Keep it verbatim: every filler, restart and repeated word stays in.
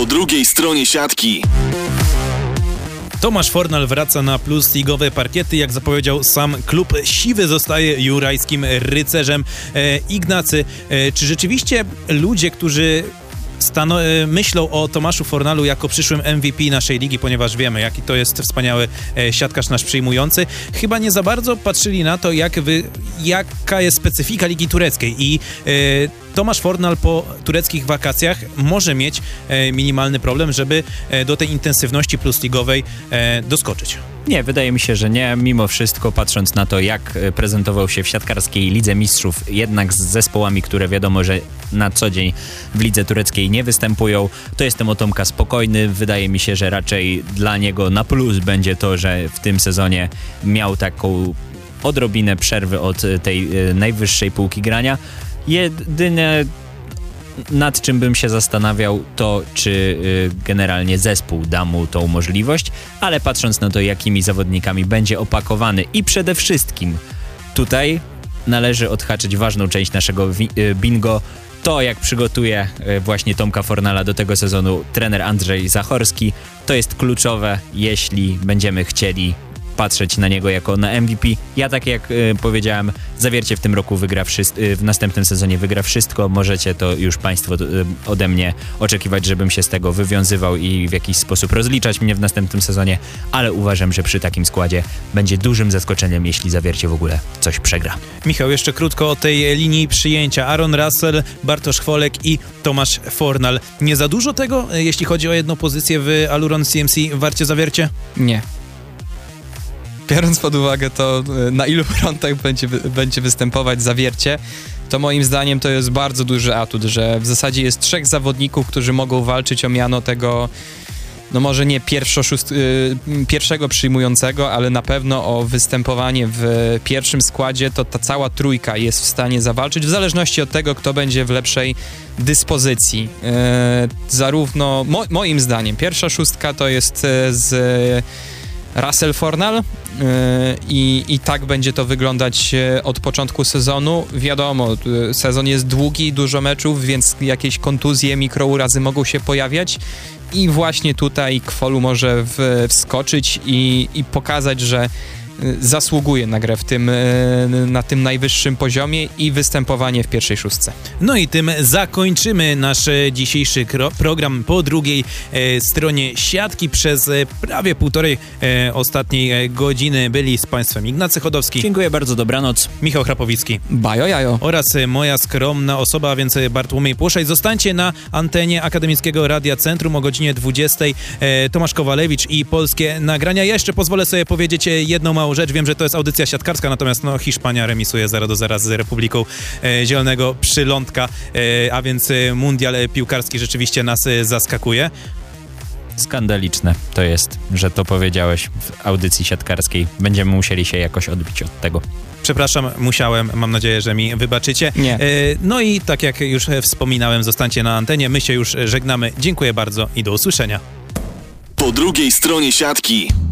Po drugiej stronie siatki. Tomasz Fornal wraca na plus ligowe parkiety. Jak zapowiedział sam klub, siwy zostaje jurajskim rycerzem. E, Ignacy, e, czy rzeczywiście ludzie, którzy Stano- myślą o Tomaszu Fornalu jako przyszłym M V P naszej ligi, ponieważ wiemy, jaki to jest wspaniały e, siatkarz nasz przyjmujący, chyba nie za bardzo patrzyli na to, jak wy, jaka jest specyfika ligi tureckiej i e, Tomasz Fornal po tureckich wakacjach może mieć e, minimalny problem, żeby e, do tej intensywności plusligowej e, doskoczyć. Nie, wydaje mi się, że nie. Mimo wszystko, patrząc na to, jak prezentował się w siatkarskiej Lidze Mistrzów, jednak z zespołami, które wiadomo, że na co dzień w lidze tureckiej nie występują, to jestem o Tomka spokojny. Wydaje mi się, że raczej dla niego na plus będzie to, że w tym sezonie miał taką odrobinę przerwy od tej najwyższej półki grania. Jedyne, nad czym bym się zastanawiał, to czy y, generalnie zespół da mu tą możliwość, ale patrząc na to, jakimi zawodnikami będzie opakowany i przede wszystkim tutaj należy odhaczyć ważną część naszego wi- y, bingo, to jak przygotuje y, właśnie Tomka Fornala do tego sezonu trener Andrzej Zachorski, to jest kluczowe, jeśli będziemy chcieli patrzeć na niego jako na M V P. Ja tak jak y, powiedziałem, Zawiercie w tym roku wygra wszystko, y, w następnym sezonie wygra wszystko. Możecie to już Państwo y, ode mnie oczekiwać, żebym się z tego wywiązywał i w jakiś sposób rozliczać mnie w następnym sezonie, ale uważam, że przy takim składzie będzie dużym zaskoczeniem, jeśli Zawiercie w ogóle coś przegra. Michał, jeszcze krótko o tej linii przyjęcia. Aaron Russell, Bartosz Chwolek i Tomasz Fornal. Nie za dużo tego, jeśli chodzi o jedną pozycję w Aluron C M C Warcie Zawiercie? Nie. Biorąc pod uwagę to, na ilu frontach będzie, będzie występować Zawiercie, to moim zdaniem to jest bardzo duży atut, że w zasadzie jest trzech zawodników, którzy mogą walczyć o miano tego, no może nie pierwszo, szóst, y, pierwszego przyjmującego, ale na pewno o występowanie w pierwszym składzie, to ta cała trójka jest w stanie zawalczyć, w zależności od tego, kto będzie w lepszej dyspozycji. Y, zarówno, mo, moim zdaniem, pierwsza szóstka to jest z Russell Fornal yy, i, i tak będzie to wyglądać yy, od początku sezonu. Wiadomo, yy, sezon jest długi, dużo meczów, więc jakieś kontuzje, mikrourazy mogą się pojawiać i właśnie tutaj Kwolu może w, wskoczyć i, i pokazać, że zasługuje na grę w tym, na tym najwyższym poziomie i występowanie w pierwszej szóstce. No i tym zakończymy nasz dzisiejszy kro- program po drugiej e, stronie siatki. Przez e, prawie półtorej e, ostatniej e, godziny byli z Państwem Ignacy Chodowski. Dziękuję bardzo, dobranoc. Michał Chrapowicki. Bajo jajo. Oraz e, moja skromna osoba, a więc Bartłomiej Płoszaj. Zostańcie na antenie Akademickiego Radia Centrum o godzinie dwudziestej. E, Tomasz Kowalewicz i polskie nagrania. Ja jeszcze pozwolę sobie powiedzieć jedną małą rzecz. Wiem, że to jest audycja siatkarska, natomiast no, Hiszpania remisuje zero do zera z Republiką e, Zielonego Przylądka, e, a więc e, mundial piłkarski rzeczywiście nas e, zaskakuje. Skandaliczne to jest, że to powiedziałeś w audycji siatkarskiej. Będziemy musieli się jakoś odbić od tego. Przepraszam, musiałem, mam nadzieję, że mi wybaczycie. Nie. E, no i tak jak już wspominałem, zostańcie na antenie, my się już żegnamy. Dziękuję bardzo i do usłyszenia. Po drugiej stronie siatki.